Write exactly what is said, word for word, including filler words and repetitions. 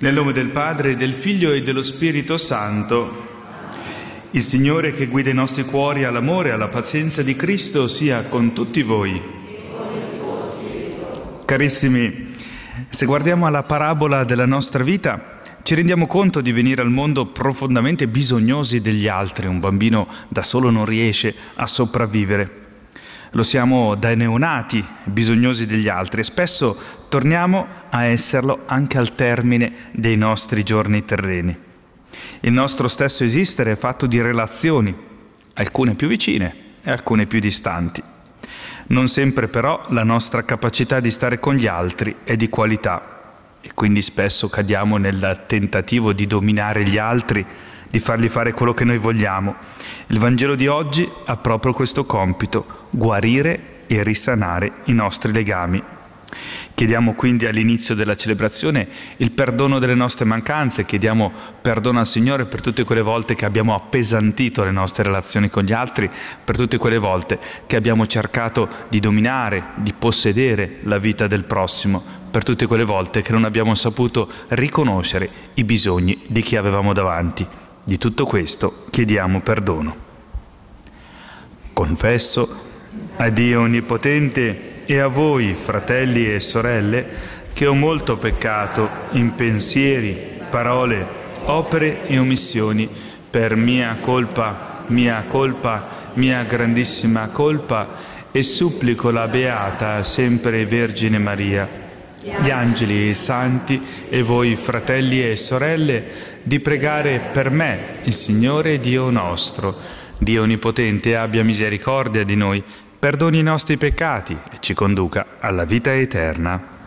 Nel nome del Padre, del Figlio e dello Spirito Santo, il Signore che guida i nostri cuori all'amore e alla pazienza di Cristo sia con tutti voi. Carissimi, se guardiamo alla parabola della nostra vita, ci rendiamo conto di venire al mondo profondamente bisognosi degli altri. Un bambino da solo non riesce a sopravvivere. Lo siamo dai neonati, bisognosi degli altri, e spesso torniamo a esserlo anche al termine dei nostri giorni terreni. Il nostro stesso esistere è fatto di relazioni, alcune più vicine e alcune più distanti. Non sempre però la nostra capacità di stare con gli altri è di qualità e quindi spesso cadiamo nel tentativo di dominare gli altri, di fargli fare quello che noi vogliamo. Il Vangelo di oggi ha proprio questo compito: guarire e risanare i nostri legami. Chiediamo quindi all'inizio della celebrazione il perdono delle nostre mancanze, chiediamo perdono al Signore per tutte quelle volte che abbiamo appesantito le nostre relazioni con gli altri, per tutte quelle volte che abbiamo cercato di dominare, di possedere la vita del prossimo, per tutte quelle volte che non abbiamo saputo riconoscere i bisogni di chi avevamo davanti. Di tutto questo chiediamo perdono. Confesso a Dio Onnipotente e a voi, fratelli e sorelle, che ho molto peccato in pensieri, parole, opere e omissioni, per mia colpa, mia colpa, mia grandissima colpa, e supplico la Beata sempre Vergine Maria, gli angeli e i santi e voi, fratelli e sorelle, di pregare per me, il Signore Dio nostro. Dio Onnipotente abbia misericordia di noi, perdoni i nostri peccati e ci conduca alla vita eterna.